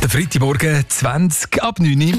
Der Freitagmorgen 20 ab 9 Uhr.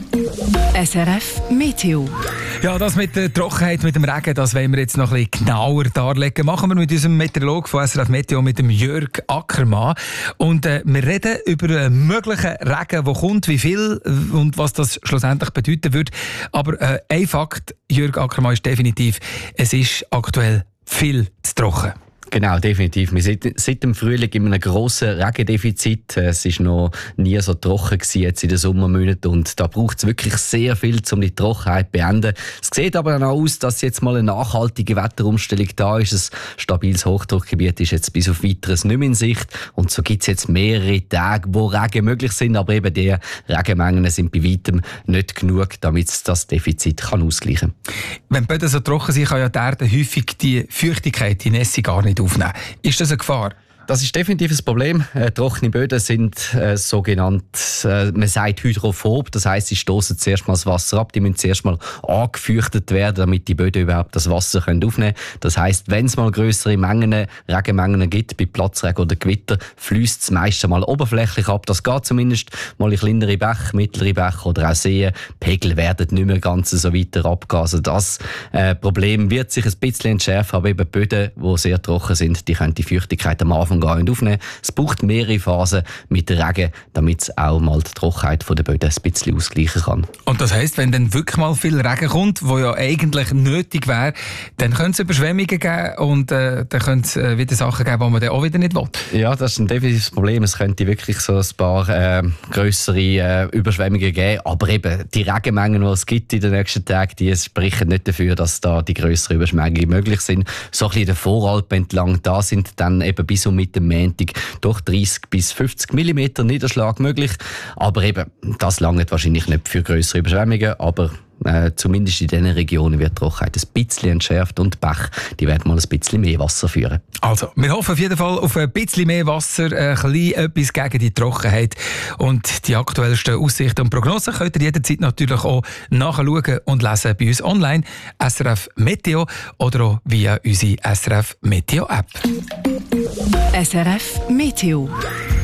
SRF Meteo. Ja, das mit der Trockenheit, mit dem Regen, das wollen wir jetzt noch ein bisschen genauer darlegen. Machen wir mit unserem Meteorologen von SRF Meteo, mit dem Jörg Ackermann. Und wir reden über einen möglichen Regen, der kommt, wie viel und was das schlussendlich bedeuten würde. Aber ein Fakt, Jörg Ackermann, ist definitiv, es ist aktuell viel zu trocken. Genau, definitiv. Wir sind seit dem Frühling in einem grossen Regendefizit. Es war noch nie so trocken gewesen jetzt in den Sommermonaten und da braucht es wirklich sehr viel, um die Trockenheit zu beenden. Es sieht aber auch aus, dass jetzt mal eine nachhaltige Wetterumstellung da ist. Ein stabiles Hochdruckgebiet ist jetzt bis auf Weiteres nicht mehr in Sicht und so gibt es jetzt mehrere Tage, wo Regen möglich sind, aber eben die Regenmengen sind bei weitem nicht genug, damit es das Defizit kann ausgleichen kann. Wenn die Böden so trocken sind, kann ja die Erde häufig die Feuchtigkeit, die Nässe gar nicht aufnehmen. Ist das eine Gefahr? Das ist definitiv ein Problem. Trockene Böden sind sogenannt, man sagt hydrophob, das heisst, sie stoßen zuerst mal das Wasser ab, die müssen zuerst mal angefeuchtet werden, damit die Böden überhaupt das Wasser aufnehmen können. Das heisst, wenn es mal grössere Regenmengen gibt, bei Platzregen oder Gewitter, fließt es meist mal oberflächlich ab. Das geht zumindest mal in kleinere Bäche, mittlere Bäche oder auch Seen. Pegel werden nicht mehr ganz so weiter abgehen. Also das Problem wird sich ein bisschen entschärfen, aber eben Böden, die sehr trocken sind, die können die Feuchtigkeit am Anfang gar nicht aufnehmen. Es braucht mehrere Phasen mit Regen, damit es auch mal die Trockenheit der Böden ein bisschen ausgleichen kann. Und das heisst, wenn dann wirklich mal viel Regen kommt, wo ja eigentlich nötig wäre, dann könnte es Überschwemmungen geben und dann könnte es wieder Sachen geben, die man dann auch wieder nicht will. Ja, das ist ein definitives Problem. Es könnte wirklich so ein paar grössere Überschwemmungen geben, aber eben die Regenmengen, die es gibt in den nächsten Tagen, die sprechen nicht dafür, dass da die grösseren Überschwemmungen möglich sind. So ein bisschen der Voralp entlang, da sind dann eben bis um mit dem Montag durch 30 bis 50 mm Niederschlag möglich. Aber eben, das langt wahrscheinlich nicht für grössere Überschwemmungen, aber zumindest in diesen Regionen wird die Trockenheit ein bisschen entschärft und die Bäche, die werden mal ein bisschen mehr Wasser führen. Also, wir hoffen auf jeden Fall auf ein bisschen mehr Wasser, ein bisschen etwas gegen die Trockenheit. Und die aktuellsten Aussichten und Prognosen könnt ihr jederzeit natürlich auch nachschauen und lesen bei uns online, SRF Meteo oder auch via unsere SRF Meteo App. SRF Meteo.